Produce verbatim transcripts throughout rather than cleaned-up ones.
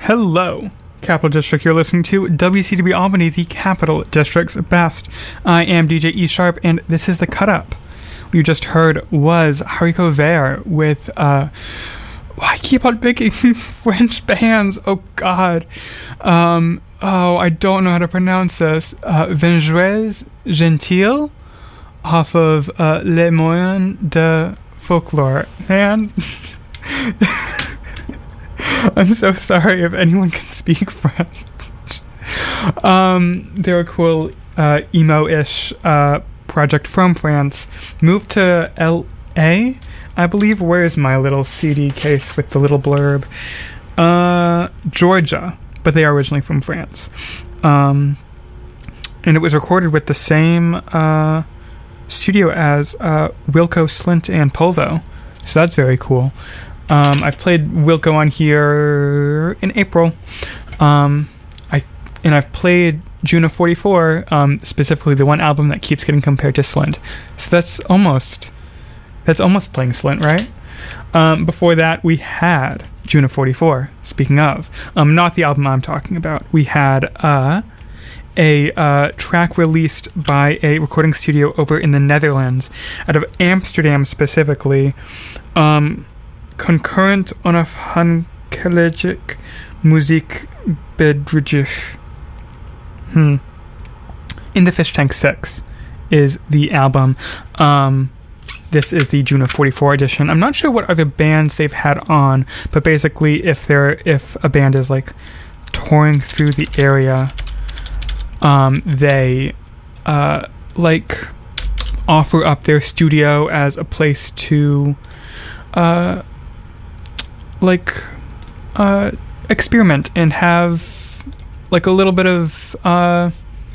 Hello, Capital District. You're listening to W C W Albany, the Capital District's best. I am D J E Sharp, and this is The Cut Up. What you just heard was Haricot Vert with, uh, I keep on picking French bands. Oh, God. Um, oh, I don't know how to pronounce this. Uh, Vengeuse Gentil off of uh, Les Moyens de Folklore. Man. I'm so sorry if anyone can speak French. um, they're a cool uh, emo-ish uh, project from France. Moved to L A, I believe. Where is my little C D case with the little blurb? Uh, Georgia, but they are originally from France. Um, and it was recorded with the same uh, studio as uh, Wilco, Slint, and Polvo. So that's very cool. Um, I've played Wilco on here in April, um, I and I've played June of forty-four, um, specifically the one album that keeps getting compared to Slint. So that's almost that's almost playing Slint, right? Um, before that, we had June of forty-four. Speaking of, um, not the album I'm talking about, we had uh, a uh, track released by a recording studio over in the Netherlands, out of Amsterdam specifically. Um, Concurrent Onafhankelijke Muziekbedrijf. Hmm. In the Fish Tank six is the album. Um, this is the June of forty-four edition. I'm not sure what other bands they've had on, but basically, if they're if a band is like touring through the area, um, they uh, like offer up their studio as a place to uh. like uh experiment and have like a little bit of uh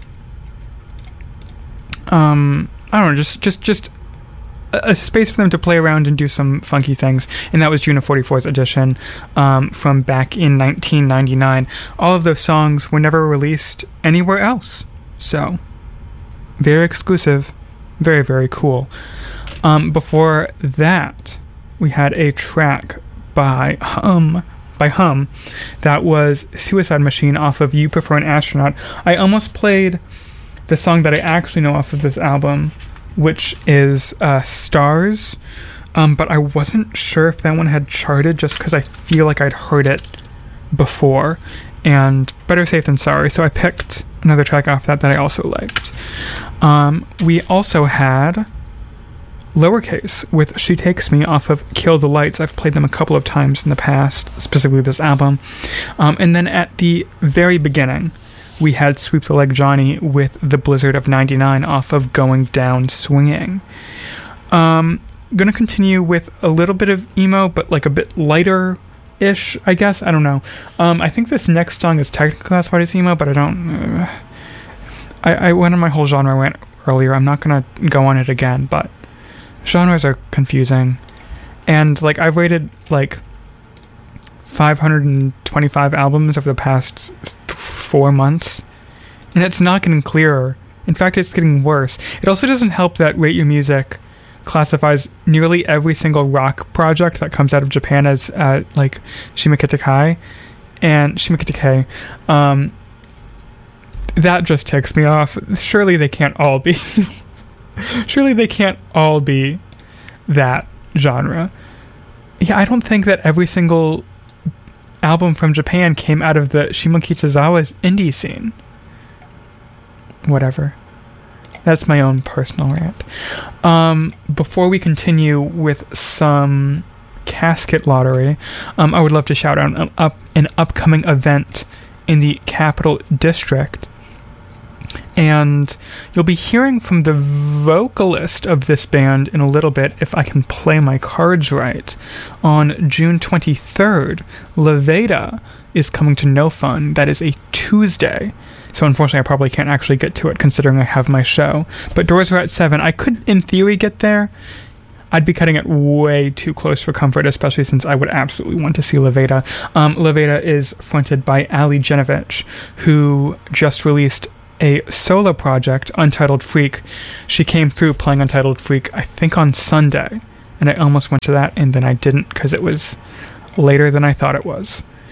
um I don't know, just just just a, a space for them to play around and do some funky things. And that was June of forty-four's edition, um from back in nineteen ninety-nine. All of those songs were never released anywhere else, so very exclusive, very very cool. Um before that, we had a track by Hum, by Hum, that was Suicide Machine off of You Prefer an Astronaut. I almost played the song that I actually know off of this album, which is uh, Stars, um, but I wasn't sure if that one had charted just because I feel like I'd heard it before, and better safe than sorry, so I picked another track off that that I also liked. Um, we also had Lowercase with She Takes Me off of Kill the Lights. I've played them a couple of times in the past, specifically this album. Um, and then at the very beginning, we had Sweep the Leg Johnny with The Blizzard of ninety-nine off of Going Down Swinging. Um, gonna continue with a little bit of emo, but like a bit lighter-ish, I guess. I don't know. Um, I think this next song is technically classified as emo, but I don't... Uh, I, I went on my whole genre rant earlier. I'm not gonna go on it again, but genres are confusing, and like I've rated like five hundred twenty-five albums over the past th- four months, and it's not getting clearer. In fact, it's getting worse. It also doesn't help that Rate Your Music classifies nearly every single rock project that comes out of Japan as uh, like Shimakitakai and Shimakitakai. Um, that just ticks me off. Surely they can't all be. Surely they can't all be that genre. Yeah, I don't think that every single album from Japan came out of the Shimokitazawa's indie scene. Whatever. That's my own personal rant. Um, before we continue with some casket lottery, um, I would love to shout out an, up, an upcoming event in the Capital District. And you'll be hearing from the vocalist of this band in a little bit, if I can play my cards right. On June twenty-third, Levada is coming to No Fun. That is a Tuesday. So unfortunately, I probably can't actually get to it, considering I have my show. But doors are at seven. I could, in theory, get there. I'd be cutting it way too close for comfort, especially since I would absolutely want to see Levada. Um, Levada is fronted by Ali Genovich, who just released a solo project, Untitled Freak. She came through playing Untitled Freak, I think on Sunday, and I almost went to that, and then I didn't because it was later than I thought it was.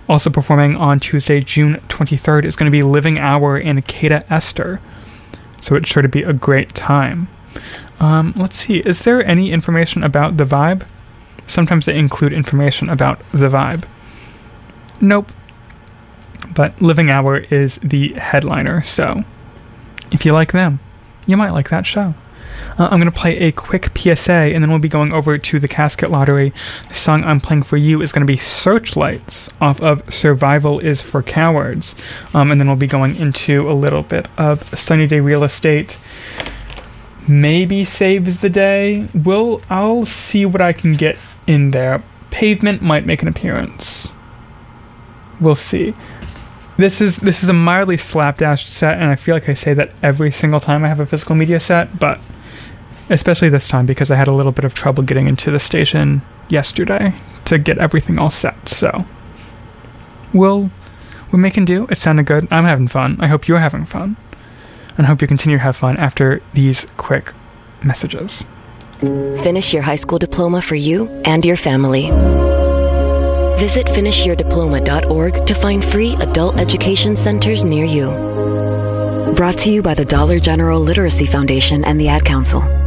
Also performing on Tuesday, June twenty-third, is going to be Living Hour and Kata Esther. So it's sure to be a great time. Um, let's see, is there any information about the Vibe? Sometimes they include information about the Vibe. Nope. But Living Hour is the headliner, so if you like them, you might like that show. Uh, I'm going to play a quick P S A, and then we'll be going over to the Casket Lottery. The song I'm playing for you is going to be Searchlights off of Survival is for Cowards. Um, and then we'll be going into a little bit of Sunny Day Real Estate. Maybe Saves the Day. We'll, I'll see what I can get in there. Pavement might make an appearance. We'll see. This is this is a mildly slapdash set, and I feel like I say that every single time I have a physical media set, but especially this time because I had a little bit of trouble getting into the station yesterday to get everything all set. So we'll we're making do. It sounded good. I'm having fun. I hope you're having fun, and I hope you continue to have fun after these quick messages. Finish your high school diploma for you and your family. Visit finish your diploma dot org to find free adult education centers near you. Brought to you by the Dollar General Literacy Foundation and the Ad Council.